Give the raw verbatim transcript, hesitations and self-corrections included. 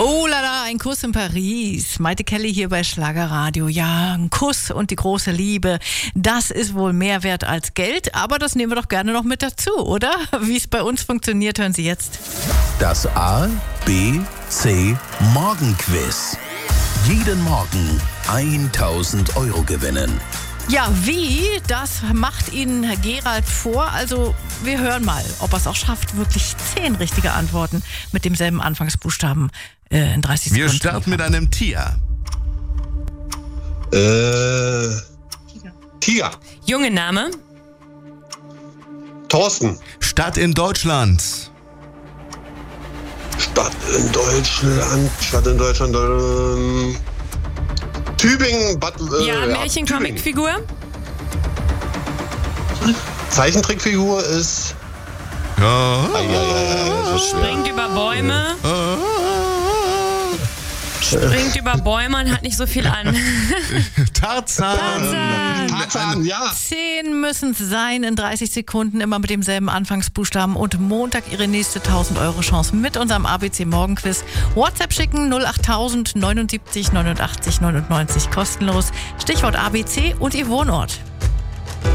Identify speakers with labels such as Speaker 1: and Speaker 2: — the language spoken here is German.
Speaker 1: Oh la la, ein Kuss in Paris. Maite Kelly hier bei Schlagerradio. Ja, ein Kuss und die große Liebe, das ist wohl mehr wert als Geld, aber das nehmen wir doch gerne noch mit dazu, oder? Wie es bei uns funktioniert, hören Sie jetzt.
Speaker 2: Das A, B, C Morgenquiz. Jeden Morgen tausend Euro gewinnen.
Speaker 1: Ja, wie? Das macht Ihnen Herr Gerald vor. Also wir hören mal, ob er es auch schafft, wirklich zehn richtige Antworten mit demselben Anfangsbuchstaben äh, in dreißig
Speaker 3: Wir
Speaker 1: Sekunden.
Speaker 3: starten mit einem Tier.
Speaker 4: Äh, Tiger.
Speaker 5: Junge Name.
Speaker 4: Thorsten.
Speaker 3: Stadt in Deutschland.
Speaker 4: Stadt in Deutschland. Stadt in Deutschland. Ähm, Tübingen. Bad, äh,
Speaker 5: Ja,
Speaker 4: Tübingen.
Speaker 5: Märchen-Comic-Figur.
Speaker 4: Zeichentrickfigur ist.
Speaker 3: Ja.
Speaker 4: Ah, ja, ja, ja, das ist schwer.
Speaker 5: Springt über Bäume. Springt über Bäume und hat nicht so viel an.
Speaker 3: Tarzan.
Speaker 5: Tarzan.
Speaker 4: Tarzan, ja.
Speaker 1: Zehn müssen es sein in dreißig Sekunden, immer mit demselben Anfangsbuchstaben. Und Montag Ihre nächste tausend Euro Chance mit unserem A B C Morgenquiz. WhatsApp schicken null achttausend neunundsiebzig neunundachtzig neunundneunzig kostenlos. Stichwort A B C und Ihr Wohnort.